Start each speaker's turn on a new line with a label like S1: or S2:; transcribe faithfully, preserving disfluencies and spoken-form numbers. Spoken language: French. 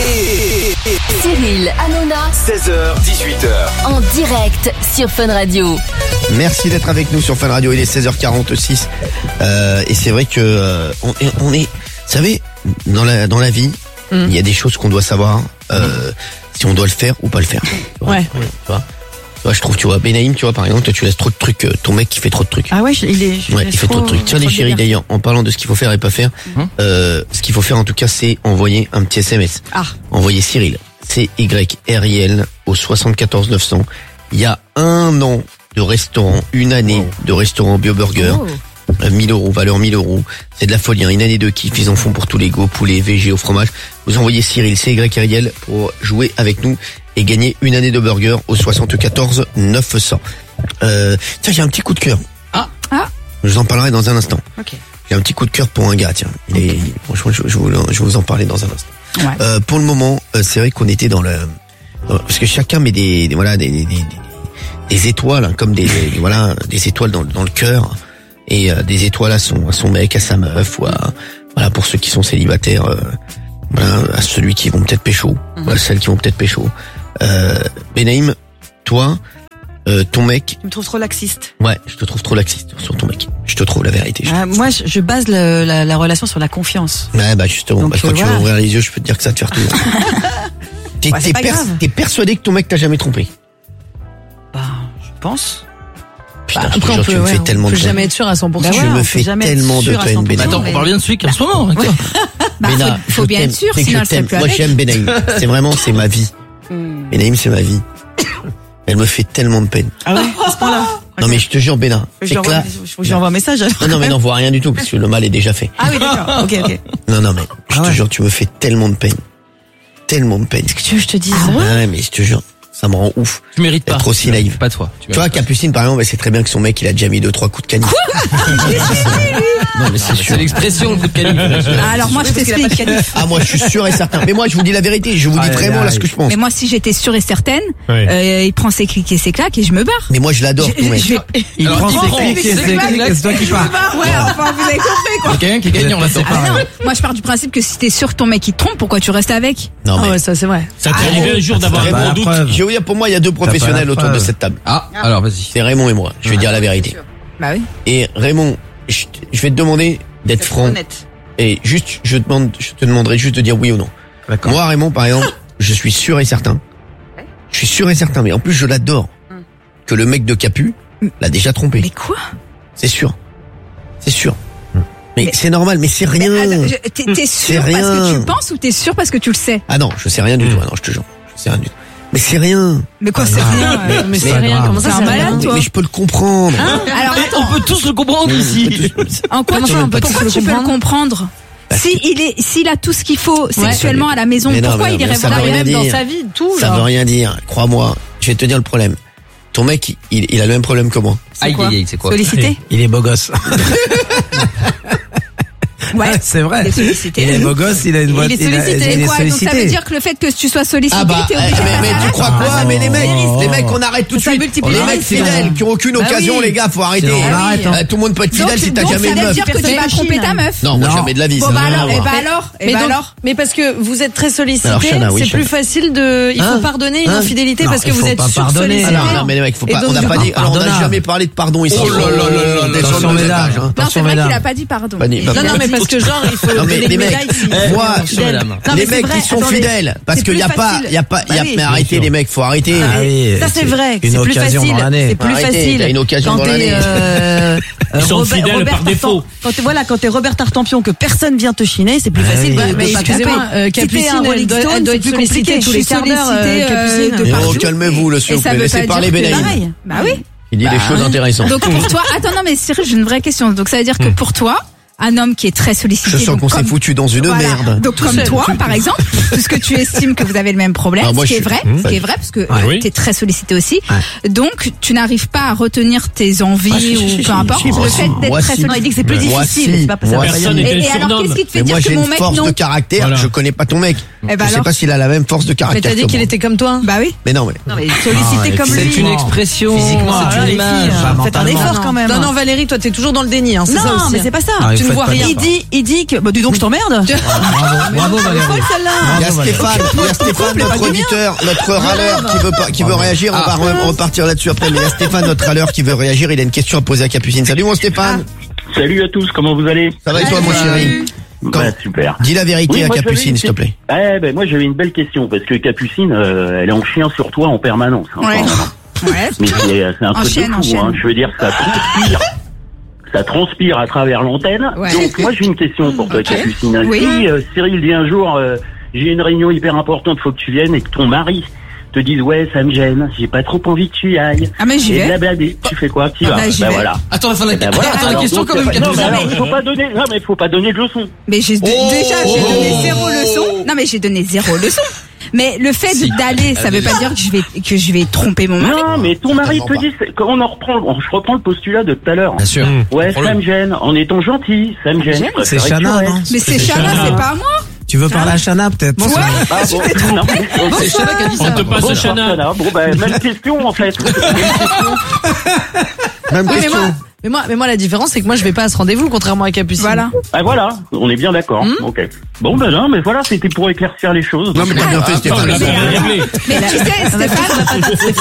S1: Cyril Hanouna,
S2: seize heures dix-huit heures.
S1: en direct sur Fun Radio.
S3: Merci d'être avec nous sur Fun Radio, il est seize heures quarante-six. Euh, et c'est vrai que euh, on, est, on est, vous savez, dans la dans la vie, il mm. y a des choses qu'on doit savoir, euh, si on doit le faire ou pas le faire. Tu vois,
S4: ouais.
S3: Tu vois, tu vois, je trouve, tu vois, Benaïm, tu vois, par exemple, toi, tu laisses trop de trucs, euh, ton mec qui fait trop de trucs.
S4: Ah ouais, il est. Je
S3: ouais, il fait trop de trucs. Tiens, les chéris, d'ailleurs, en parlant de ce qu'il faut faire et pas faire, mm. euh, ce qu'il faut faire en tout cas, c'est envoyer un petit S M S.
S4: Ah.
S3: Envoyer Cyril, C Y R I L au soixante-quatorze neuf cents. Il y a un an de restaurant, une année oh. de restaurant BioBurger. Oh. mille euros, valeur mille euros. C'est de la folie, hein. Une année de kiff. Ils en font pour tous les go, poulet, végé, au fromage. Vous envoyez Cyril, C Y R I L, pour jouer avec nous et gagner une année de burger au soixante-quatorze neuf cents. Euh, tiens, j'ai un petit coup de cœur.
S4: Ah, ah.
S3: Je vous en parlerai dans un instant.
S4: Ok.
S3: J'ai un petit coup de cœur pour un gars, tiens. Il est, okay. Franchement, je, je, vous, je vous en parler dans un instant.
S4: Ouais.
S3: Euh, pour le moment, euh, c'est vrai qu'on était dans le, dans, parce que chacun met des, des voilà, des, des, des, des étoiles, hein, comme des, des, voilà, des étoiles dans, dans le cœur. Et euh, des étoiles à son, à son mec, à sa meuf, ou à, voilà, pour ceux qui sont célibataires, euh, voilà, à celui qui vont peut-être pécho, mm-hmm. voilà, celles qui vont peut-être pécho. Euh, Benaïm, toi, euh, ton mec...
S4: Tu me trouves trop laxiste.
S3: Ouais, je te trouve trop laxiste sur ton mec. Je te trouve la vérité.
S4: Euh, moi, je, je base le, la, la relation sur la confiance.
S3: Ouais, bah justement,
S4: Donc,
S3: bah, quand
S4: euh,
S3: tu
S4: voilà.
S3: vas ouvrir les yeux, je peux te dire que ça va te faire tout. T'es,
S4: bah,
S3: t'es, pers- t'es persuadé que ton mec t'a jamais trompé?
S4: Bah, je pense.
S3: Putain,
S4: bah,
S3: je te jure, tu me fais tellement de peine.
S5: jamais être sûr à cent pour cent.
S3: Bah ouais, je me fais tellement de peine, Benaïm.
S6: Attends, on parle bien de celui qui est en ce moment.
S4: Ouais.
S5: Bah,
S3: Béna,
S5: faut, faut bien être sûr, sinon elle serait plus
S3: Moi,
S5: avec.
S3: j'aime Benaïm. C'est vraiment, c'est ma vie.
S5: Mm.
S3: Benaïm, c'est ma vie. Elle me fait tellement de peine.
S4: Ah ouais, à ce point-là.
S3: Non, mais je te jure, Béna.
S4: Je lui envoie, je lui envoie un message. Alors.
S3: Non, non, mais n'envoie rien du tout, parce que le mal est déjà fait.
S4: Ah oui, d'accord. Ok, ok.
S3: Non, non, mais je
S4: ah
S3: te
S4: ouais.
S3: jure, tu me fais tellement de peine. Tellement de peine.
S4: Est-ce que tu veux que je te dise?
S3: Ah ouais, ouais, mais je te jure. Ça me rend ouf.
S6: Tu mérites pas.
S3: Être aussi naïve.
S6: Pas toi.
S3: Tu, tu vois, Capucine, par exemple, elle sait très bien que son mec, il a déjà mis deux, trois coups de canif.
S4: Quoi?
S3: Non, mais c'est sûr.
S6: C'est l'expression, le coup de canif.
S5: Ah, alors moi, je t'explique.
S3: Ah, moi, je suis sûr et certain. Mais moi, je vous dis la vérité. Je vous dis
S6: ah,
S3: vraiment
S6: là,
S3: là ce que je pense.
S5: Mais moi, si j'étais sûre et certaine,
S6: ouais.
S5: euh, il prend ses clics et ses claques et je me barre.
S3: Mais moi, je l'adore, ton mec.
S6: Il
S4: Alors,
S6: prend
S4: ses
S6: clics et ses claques,
S4: c'est toi qui pars.
S5: Ouais, enfin, vous avez compris, quoi.
S6: Il y a quelqu'un qui gagne, on l'attend pas.
S5: Ah non, moi, je pars du principe que si t'es sûr que ton mec il te trompe, pourquoi tu restes avec?
S3: Non, mais.
S4: Ah ouais, ça, c'est vrai.
S2: Ça t'est arrivé un jour d'avoir un bon doute?
S3: Je vais vous dire, pour moi, il y a deux professionnels autour de cette table.
S6: Ah, alors vas-y.
S3: C'est Raymond et moi. Je vais dire la vérité.
S5: Bah oui.
S3: Et Raymond, je, je vais te demander d'être franc.
S4: Honnête.
S3: Et juste, je, demande, je te demanderai juste de dire oui ou non.
S6: D'accord.
S3: Moi, Raymond, par exemple, je suis sûr et certain. Je suis sûr et certain, mais en plus, je l'adore. Que le mec de Capu l'a déjà trompé.
S5: Mais quoi?
S3: C'est sûr. C'est sûr. Mais,
S5: Mais-
S3: c'est normal, mais c'est rien.
S5: Mais, attends, je- T'es, t'es sûr
S3: C'est
S5: parce que
S3: rien.
S5: tu penses ou t'es sûr parce que tu le sais?
S3: Ah non, je sais rien du tout. Ah non, je te jure. Je sais rien du tout. Mais c'est rien.
S5: Mais quoi, c'est rien?
S3: Mais,
S4: Mais c'est
S3: mais-
S4: rien. Comment
S5: C'est
S4: ça,
S5: un
S4: c'est
S5: malade,
S4: rien?
S5: toi.
S3: mais je peux le comprendre.
S5: Hein? Alors
S6: On
S5: attends,
S6: peut tous le comprendre ici.
S5: en quoi
S4: Comment
S5: tu,
S4: ça, on peut
S5: pourquoi
S4: tous
S5: tu
S4: le
S5: peux le
S4: comprendre
S5: comprendre?
S3: Parce
S5: Si il est, s'il a tout ce qu'il faut sexuellement
S3: mais-
S5: à la maison,
S3: mais non,
S5: pourquoi
S3: mais
S5: il
S3: non,
S5: irait
S3: mais ça
S5: voir
S3: veut rien
S5: ailleurs
S3: dire.
S5: dans sa vie, tout,
S3: Ça
S5: là?
S3: veut rien dire. Crois-moi. Je vais te dire le problème. Ton mec, il, il a le même problème que moi.
S6: Aïe,
S4: quoi
S6: aïe, aïe, c'est quoi?
S5: Sollicité?
S7: Il est beau gosse.
S5: Ouais.
S7: C'est vrai.
S5: Il est sollicité.
S7: Il est beau gosse, il a une boîte.
S4: est sollicité.
S5: Et
S7: il est
S5: quoi? Donc ça
S7: sollicité.
S5: veut dire que le fait que tu sois sollicité,
S3: Ah bah,
S5: t'es
S3: eh,
S5: obligé de
S3: mais, mais
S5: faire
S3: tu
S5: ça?
S3: crois quoi?
S7: Ah,
S3: Mais les mecs,
S7: oh.
S3: les mecs, on arrête tout de
S4: Ça
S3: suite.
S4: multiplie
S3: Les
S4: les
S3: mecs
S4: risques,
S3: fidèles
S4: là.
S3: qui ont aucune
S4: Bah
S3: occasion,
S4: oui.
S3: les gars, faut arrêter.
S7: On
S5: Ah
S7: arrête,
S5: oui.
S7: hein.
S3: Euh, tout le monde peut être
S5: Donc,
S3: fidèle si t'as
S5: donc
S3: jamais
S5: ça
S3: de
S5: veut
S3: meuf.
S5: dire que tu vas tromper ta meuf?
S3: Non, moi
S7: Non.
S3: jamais de la vie.
S5: Bon
S3: ça
S5: bah
S3: n'a rien à
S5: alors, et
S3: voir.
S5: bah alors, et
S4: Mais,
S5: bah
S4: donc-
S5: alors.
S4: mais parce que vous êtes très sollicité,
S3: Alors, Chana, oui,
S4: c'est
S3: Chana.
S4: plus facile de, il faut
S3: Hein
S4: pardonner une
S3: Hein
S4: infidélité
S7: Non,
S4: parce que
S7: il
S4: vous
S7: faut
S4: êtes
S7: pas pardonner.
S4: sursollicité.
S3: Ah non, non, mais les mecs, faut
S4: Et
S3: pas,
S4: donc,
S3: on n'a pas dit, alors on n'a
S7: pardonnable.
S3: jamais parlé de pardon ici.
S6: Oh là là là là là.
S3: Descends
S7: Attention,
S3: le
S7: mesdames.
S3: dosage, hein.
S5: Non, c'est
S7: Attention,
S5: vrai qu'il a
S7: mesdames.
S5: pas dit pardon.
S3: Pas dit- pas
S4: Non, non, mais parce que genre, il faut
S3: Non, mais
S4: donner
S3: les
S4: une
S3: mecs,
S4: médaille. si-
S3: moi,
S6: Attention, madame.
S4: Non, mais
S3: les
S4: c'est
S3: mecs
S4: vrai,
S3: qui sont
S4: attendez.
S3: fidèles, parce
S4: C'est
S3: qu'il y a
S4: plus
S3: pas,
S4: facile.
S3: il y a pas, il y a,
S4: Bah oui.
S3: mais arrêtez les mecs, faut arrêter.
S7: Ah oui,
S4: Ça c'est vrai,
S7: une
S4: c'est plus
S7: occasion
S4: facile.
S7: dans l'année.
S4: C'est plus
S3: Arrêtez,
S4: facile.
S3: t'as une occasion
S4: Quand
S3: dans
S4: t'es,
S3: l'année.
S4: euh,
S2: Ils sont
S4: Robert-
S2: fidèles
S4: Robert
S2: par défaut.
S4: Tartan- Quand t'es voilà, quand t'es Robert Tartampion, que personne vient te chiner, c'est plus
S7: Ah
S4: facile
S7: oui.
S4: de,
S7: Ouais,
S4: de
S5: mais
S4: pas
S5: excusez-moi,
S4: tromper.
S5: euh,
S4: Si t'es
S5: Capucine,
S4: un
S5: elle
S4: Rolling
S5: doit-
S4: Stone,
S5: elle doit
S4: c'est
S5: être
S4: plus compliqué
S5: sollicitée
S4: tous les
S5: je suis
S4: quarts d'heure.
S5: sollicitée,
S4: euh,
S5: euh,
S4: Capucine.
S5: de
S3: Mais
S5: partout.
S3: oh, calmez-vous, le s'il
S5: Et
S3: vous
S5: ça
S3: plaît,
S5: veut
S3: laissez
S5: pas
S3: parler
S5: dire que
S3: Benaïm.
S5: pareil. Bah oui.
S3: Il dit des choses intéressantes.
S5: Donc pour toi, attends non mais Cyril, j'ai une vraie question. Donc ça veut dire que pour toi, un homme qui est très sollicité,
S3: Je sens
S5: donc
S3: qu'on s'est
S5: comme-
S3: foutu dans une
S5: voilà.
S3: merde.
S5: Donc comme toi, par exemple, puisque tu estimes que vous avez le même problème,
S3: Ah, moi,
S5: ce qui
S3: je
S5: est
S3: suis-
S5: vrai,
S3: Mmh.
S5: ce qui est vrai, parce que
S2: Ah oui.
S5: tu es très sollicité aussi. Donc tu n'arrives pas à retenir tes envies
S3: Ah, si, si,
S5: ou
S3: si,
S5: peu
S3: si,
S5: importe
S3: si,
S5: le
S3: moi,
S5: fait
S3: si,
S5: d'être
S3: moi,
S5: très
S3: si.
S4: Non, il dit que c'est plus
S3: Moi,
S4: difficile.
S3: si,
S4: C'est pas parce
S3: moi,
S4: que
S2: Personne
S3: si.
S2: n'est
S5: Et,
S2: le
S5: et alors
S2: surnomme.
S5: qu'est-ce qui te fait
S3: Mais
S5: dire
S3: moi,
S5: que
S3: j'ai
S5: mon
S3: une
S5: mec
S3: force
S5: non?
S3: de caractère.
S2: Voilà.
S3: Je connais pas ton mec.
S5: Eh ben
S3: Je sais
S5: alors
S3: pas s'il a la même force de
S4: Mais
S3: caractère
S4: t'as dit
S3: que
S4: qu'il
S3: moi.
S4: était comme toi.
S5: Bah oui.
S3: Mais non, mais.
S4: Non mais sollicité
S7: Ah,
S4: comme
S7: c'est
S4: lui.
S6: C'est une expression.
S7: Physiquement,
S6: c'est
S4: Voilà,
S6: une
S4: les
S6: image.
S4: filles,
S7: pas
S4: faites un
S7: mentalement.
S4: effort quand même. Non non Valérie, toi t'es toujours dans le déni, hein, c'est
S5: Non,
S4: ça aussi.
S5: mais c'est pas ça.
S7: Ah, il
S4: Tu
S6: faites
S4: vois
S6: pas
S4: rien.
S6: ça.
S4: Il dit, il dit que, bah, dis donc, je t'emmerde.
S6: Bravo, bravo Valérie.
S4: Folle, celle-là.
S3: Il y a
S6: Bravo, Valérie.
S3: Stéphane, il y a Stéphane,
S4: couple est pas
S3: notre
S4: du mien.
S3: auditeur, notre râleur qui veut pas, qui veut réagir. On va
S6: Ah.
S3: re- repartir là-dessus après. Mais il y a Stéphane, notre râleur, qui veut réagir. Il a une question à poser à Capucine. Salut mon Stéphane.
S7: Salut à tous, comment vous allez?
S3: Ça va et toi mon chéri? Quand-
S7: Bah, super.
S3: Dis la vérité
S7: Oui,
S3: à
S7: moi, j'avais
S3: Capucine,
S7: une
S3: s'il te plaît.
S7: Eh ben moi j'avais une belle question parce que Capucine, euh, elle est en chien sur toi en permanence. hein,
S5: Ouais.
S7: enfin,
S5: Ouais.
S7: Mais c'est c'est un truc
S5: Enchaîne,
S7: de fou.
S5: enchaîne.
S7: Hein. Je veux dire, ça transpire. Ça transpire à travers l'antenne.
S5: Ouais.
S7: Donc moi j'ai une question pour toi,
S5: Ok.
S7: Capucine.
S5: Oui.
S7: Si euh, Cyril dit un jour, euh, j'ai une réunion hyper importante, faut que tu viennes, et que ton mari te dise ouais ça me gêne, j'ai pas trop envie que tu y ailles.
S5: Ah, mais j'y
S7: Et
S5: vais.
S7: blablabla, tu fais quoi? Tu
S5: Ah,
S7: vas.
S5: bah, j'y
S7: Ben
S5: vais.
S7: voilà.
S6: Attends, attends, la,
S7: Ben voilà.
S6: attends, la
S7: Alors,
S6: question
S7: donc,
S6: quand même,
S7: non, mais
S6: Capucine.
S7: alors, il faut pas donner, non, mais il faut pas donner de leçons.
S5: Mais j'ai
S6: Oh,
S5: déjà j'ai
S6: oh.
S5: donné zéro leçon. Non mais j'ai donné zéro leçon. Mais le fait
S6: Si.
S5: d'aller, ça veut pas dire que je vais que je vais tromper mon mari.
S7: Non, mais ton mari te
S3: Totalement
S7: dit, c'est- quand on en reprend, on- je reprends le postulat de tout à l'heure.
S6: Bien sûr.
S7: Ouais,
S6: Prends-le.
S7: ça me gêne. En étant gentil, ça me gêne.
S5: gêne.
S7: Je préfère
S6: C'est
S7: être
S6: Chana,
S7: correct.
S6: non?
S5: Mais c'est Chana, c'est pas à moi.
S6: Tu veux parler à Chana, peut-être?
S5: Ouais.
S7: Ah bon, non.
S6: C'est Chana qui a dit
S2: On
S6: ça.
S2: te passe
S7: Bonsoir,
S2: Chana.
S7: Chana. Bon, bah, même question, en fait. Même question.
S3: Même
S4: Oui, mais
S3: question.
S4: moi, mais moi, mais moi, la différence, c'est que moi, je vais pas à ce rendez-vous, contrairement à Capucine.
S5: Voilà.
S7: Ah, voilà. On est bien d'accord. Ok. Bon, ben, non, mais voilà, c'était pour éclaircir les choses.
S3: Non mais t'as bien fait Stéphane.
S2: On l'a bien réglé.
S5: Mais tu sais, Stéphane,